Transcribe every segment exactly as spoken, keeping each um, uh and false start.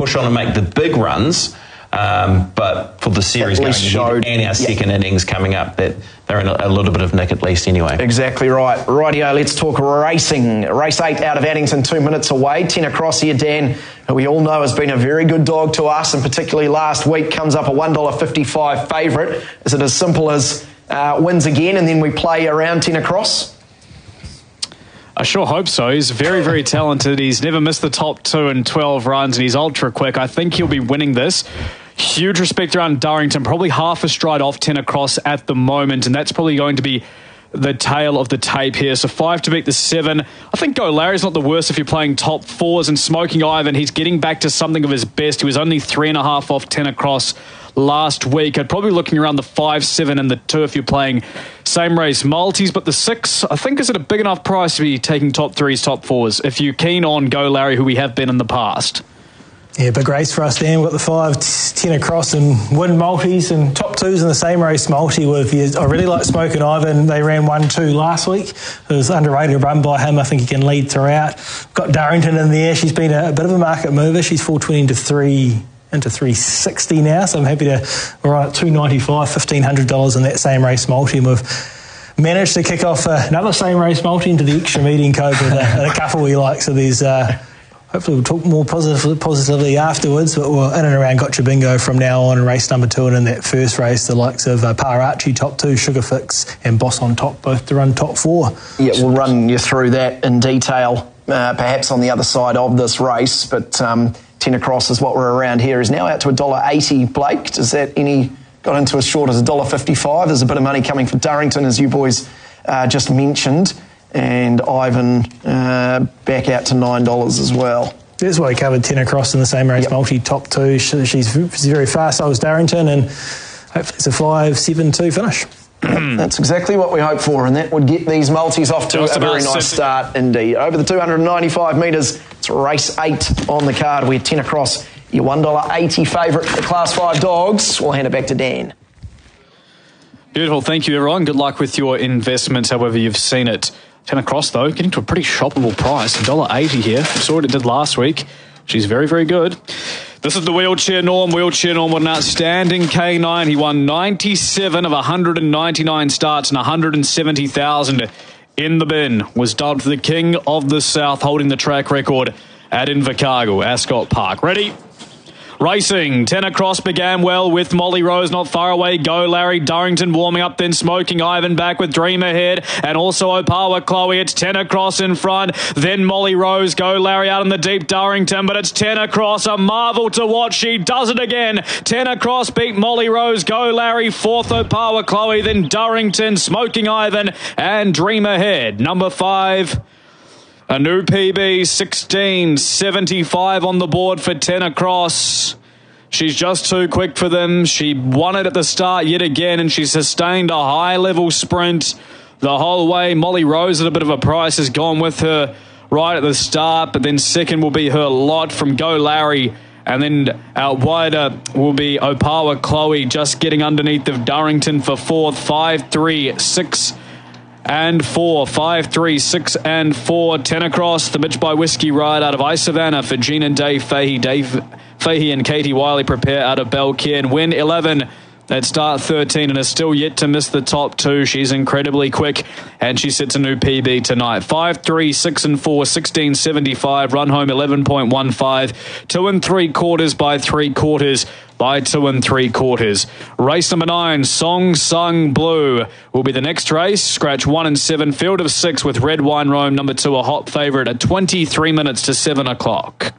push on and make the big runs. Um, but for the series going ahead and our second yeah. innings coming up, that they're in a, a little bit of nick at least anyway. Exactly right. Rightio, let's talk racing. Race eight out of Addington, two minutes away. Ten across here, Dan, who we all know has been a very good dog to us, and particularly last week comes up a one dollar fifty-five favourite. Is it as simple as uh, wins again and then we play around ten across? I sure hope so. He's very, very talented. He's never missed the top two in twelve runs, and he's ultra quick. I think he'll be winning this. Huge respect around Durrington, probably half a stride off ten across at the moment, and that's probably going to be the tail of the tape here. So five to beat the seven. I think Go Larry's not the worst if you're playing top fours, and Smoking Ivan, he's getting back to something of his best. He was only three and a half off ten across last week. I'd probably looking around the five, seven, and the two if you're playing same race multis, but the six, I think, is at a big enough price to be taking top threes, top fours, if you're keen on Go Larry, who we have been in the past. Yeah, big race for us, Dan. We've got the five, ten across and win multis and top twos in the same race multi with you. I really like Smoking Ivan. They ran one two last week. It was underrated run by him. I think he can lead throughout. Got Durrington in there. She's been a, a bit of a market mover. She's four twenty into three into three sixty now, so I'm happy to, we're on at two ninety-five, fifteen hundred dollars in that same race multi, and we've managed to kick off uh, another same race multi into the extra meeting code with a, a couple we like, so there's uh, hopefully we'll talk more positively, positively afterwards, but we're in and around Gotcha Bingo from now on in race number two, and in that first race the likes of uh, Parachi top two, Sugar Fix and Boss on top, both to run top four. Yeah, we'll run you through that in detail uh, perhaps on the other side of this race, but um, ten across is what we're around here, is now out to one dollar eighty. Blake, does that any got into as short as one dollar fifty-five? There's a bit of money coming for Durrington, as you boys uh, just mentioned, and Ivan uh, back out to nine dollars as well. That's why I covered ten across in the same race yep. multi, top two. She, she's very fast, so is Durrington, and hopefully it's a five seven two finish. That's exactly what we hope for, and that would get these multis off to Just a very nice start indeed. Over the two hundred ninety-five metres, it's race eight on the card. We're ten across, your one dollar eighty favourite for Class five dogs. We'll hand it back to Dan. Beautiful, thank you everyone. Good luck with your investments, however you've seen it. ten across though, getting to a pretty shoppable price, one dollar eighty here. We saw what it did last week. She's very, very good. This is the Wheelchair Norm. Wheelchair Norm, what an outstanding K nine. He won ninety-seven of one hundred ninety-nine starts and one hundred seventy thousand in the bin. Was dubbed the King of the South, holding the track record at Invercargill, Ascot Park. Ready? Racing, ten across began well with Molly Rose not far away. Go Larry, Durrington warming up, then Smoking Ivan back with Dream Ahead, and also Opawa Chloe. It's ten across in front, then Molly Rose, Go Larry out in the deep Durrington, but it's ten across, a marvel to watch. She does it again. ten across beat Molly Rose, Go Larry, fourth Opawa Chloe, then Durrington, Smoking Ivan, and Dream Ahead. Number five, a new P B, sixteen seventy-five on the board for ten across. She's just too quick for them. She won it at the start yet again, and she sustained a high-level sprint the whole way. Molly Rose at a bit of a price has gone with her right at the start, but then second will be her lot from Go Larry, and then out wider will be Opawa Chloe just getting underneath of Durrington for fourth. Five, three, six, and four. Five, three, six, and four. Ten across. The Bitch by Whiskey ride out of I Savannah for Jean and Dave Fahey. Dave Fahey and Katie Wiley prepare out of Belcairn. Win eleven at start thirteen and is still yet to miss the top two. She's incredibly quick, and she sets a new P B tonight. Five, three, six, and four. sixteen seventy-five. Run home eleven point one five. Two and three quarters by three quarters. By two and three quarters. Race number nine, Song Sung Blue, will be the next race. Scratch one and seven, field of six with Red Wine Rome, number two, a hot favourite at twenty-three minutes to seven o'clock.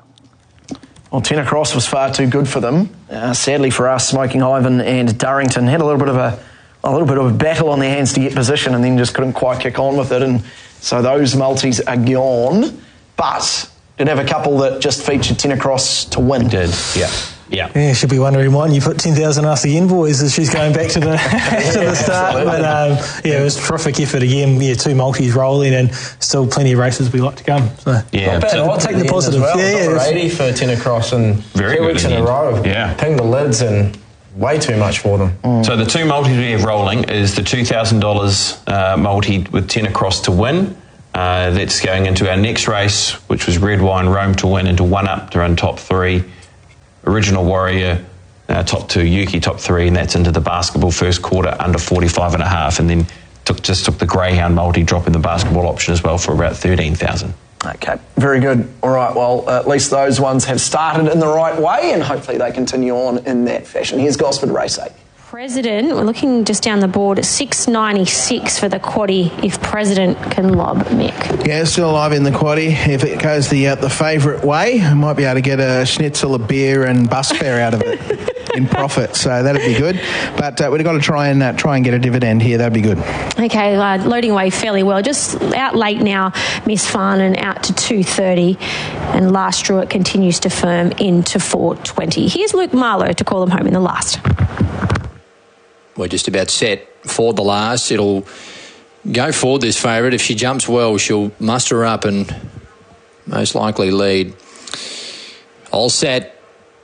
Well, ten across was far too good for them. Uh, sadly for us, Smoking Ivan and Durrington had a little bit of a, a little bit of a battle on their hands to get position, and then just couldn't quite kick on with it. And so those multis are gone. But did have a couple that just featured ten across to win. It did, yeah. Yeah, yeah, she'll be wondering why you put ten thousand us again, boys, as she's going back to the yeah, to the start. Absolutely. But um, yeah, it was a terrific effort again. Yeah, two multis rolling, and still plenty of races we like to come. So yeah, so I'll take the positive. Well. Yeah, yeah, eighty for ten across and very two weeks in a row. Yeah, ping the lids and way too much for them. Mm. So the two multis we have rolling is the two thousand dollars uh, multi with ten across to win. Uh, that's going into our next race, which was Red Wine Rome to win, into one up to run top three. Original Warrior, uh, top two, Yuki top three, and that's into the basketball first quarter under forty-five and a half, and then took, just took the Greyhound multi, dropping the basketball option as well for about thirteen thousand. Okay, very good. All right, well, uh, at least those ones have started in the right way, and hopefully they continue on in that fashion. Here's Gosford Race eight. President, we're looking just down the board at six ninety-six for the quaddie if President can lob, Mick. Yeah, still alive in the quaddie. If it goes the uh, the favourite way, I might be able to get a schnitzel, a beer and bus fare out of it in profit. So that'd be good. But uh, we've got to try and uh, try and get a dividend here. That'd be good. Okay, uh, loading away fairly well. Just out late now, Miss Farnan out to two thirty, and Last Druitt continues to firm into four twenty. Here's Luke Marlowe to call them home in the last. We're just about set for the last. It'll go forward, this favourite. If she jumps well, she'll muster up and most likely lead. All set.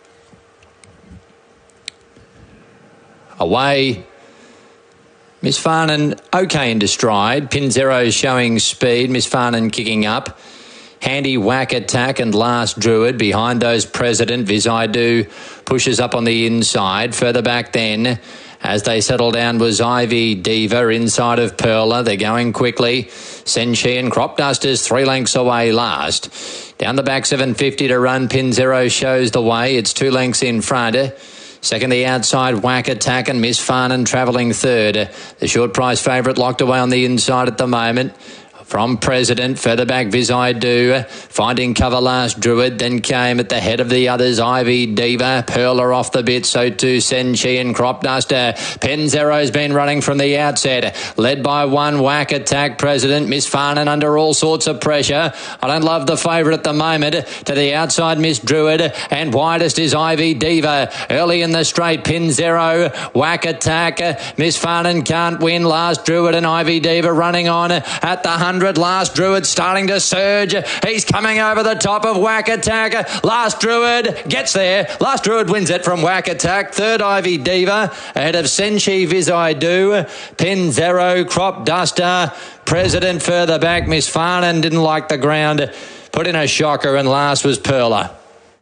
Away. Miss Farnan okay into stride. Pin Zero showing speed. Miss Farnan kicking up. Handy Whack Attack and Last Druid. Behind those, President. Visaidu pushes up on the inside. Further back then, as they settle down, was Ivy Diva inside of Perla. They're going quickly. Senshi and Crop Dusters three lengths away last. Down the back, seven fifty to run. Pin Zero shows the way. It's two lengths in front. Second, the outside, Whack Attack and Miss Farnan travelling third. The short price favourite locked away on the inside at the moment. From President, further back, Visaidu, finding cover Last Druid, then came at the head of the others, Ivy Diva, Perla off the bit, so too Senshi and Crop Duster. Pen Zero's been running from the outset, led by one, Whack Attack, President, Miss Farnan under all sorts of pressure. I don't love the favourite at the moment. To the outside, Miss Druid, and widest is Ivy Diva. Early in the straight, Pin Zero, Whack Attack, Miss Farnan can't win, Last Druid and Ivy Diva running on at the hundred. Last Druid starting to surge. He's coming over the top of Whack Attack. Last Druid gets there. Last Druid wins it from Whack Attack. Third, Ivy Diva ahead of Senshi Visaidu. Pin Zero, Crop Duster. President further back. Miss Farnan didn't like the ground. Put in a shocker, and last was Perla.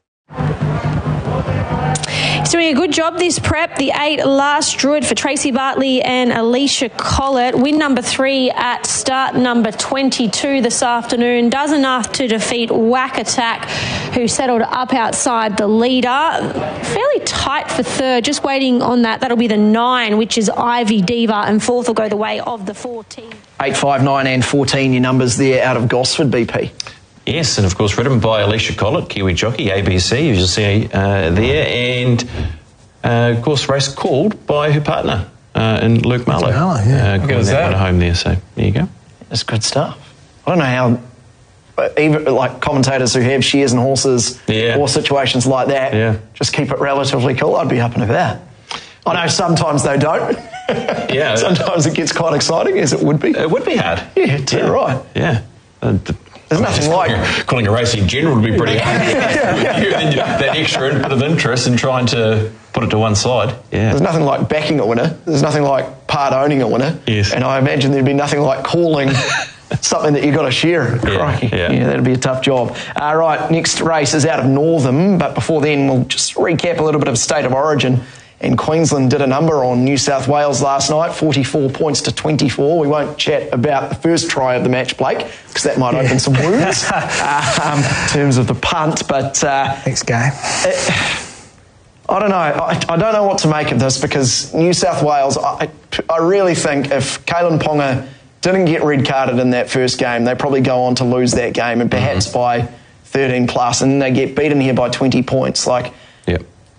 He's doing a good job this prep. The eight, Last Druid for Tracy Bartley and Alicia Collett. Win number three at start number twenty-two this afternoon. Does enough to defeat Whack Attack, who settled up outside the leader. Fairly tight for third. Just waiting on that. That'll be the nine, which is Ivy Diva, and fourth will go the way of the fourteen. eight, five, nine and fourteen, your numbers there out of Gosford, B P. Yes, and of course ridden by Alicia Collett, Kiwi jockey, A B C, as you'll see uh, there, and uh, of course race called by her partner uh, in Luke Marlowe. Marlowe, yeah. Uh, going that, that one home there, so there you go. That's good stuff. I don't know how, but even like commentators who have shares and horses yeah. or situations like that, yeah. just keep it relatively cool. I'd be up into that. I know sometimes they don't. Yeah. Sometimes it gets quite exciting, as it would be. It would be hard. Yeah, too yeah. right. Yeah. Uh, the, There's I mean, nothing like... Calling, calling a race in general would be pretty hard. yeah, yeah, yeah. That extra input of interest and trying to put it to one side. Yeah. There's nothing like backing a winner. There's nothing like part owning a winner. Yes. And I imagine there'd be nothing like calling something that you've got to share. Yeah, Crikey. yeah. yeah, that'd be a tough job. All right, next race is out of Northam, but before then we'll just recap a little bit of State of Origin. And Queensland did a number on New South Wales last night, forty-four points to twenty-four. We won't chat about the first try of the match, Blake, because that might yeah. open some wounds um, in terms of the punt. But uh, next game, it, I don't know. I, I don't know what to make of this, because New South Wales, I, I really think if Kalen Ponga didn't get red carded in that first game, they probably go on to lose that game, and perhaps mm-hmm. by thirteen plus, and they get beaten here by twenty points. Like. Yep.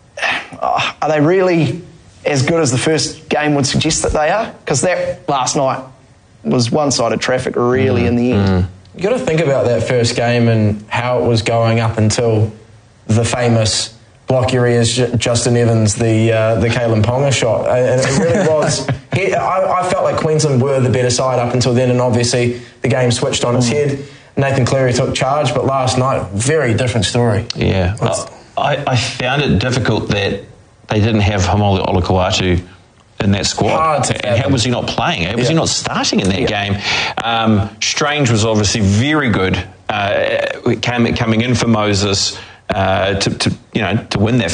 Are they really as good as the first game would suggest that they are? Because that last night was one-sided traffic really mm, in the end. Mm. You've got to think about that first game and how it was going up until the famous block your ears Justin Evans, the uh, the Kalen Ponga shot. And it really was... he, I, I felt like Queensland were the better side up until then, and obviously the game switched on its head. Nathan Cleary took charge, but last night, very different story. Yeah. Well, I, I found it difficult that they didn't have Haumole Olakau'atu in that squad. And how was he not playing? How was yeah. he not starting in that yeah. game? Um, Strange was obviously very good uh, came, coming in for Moses uh, to, to you know to win that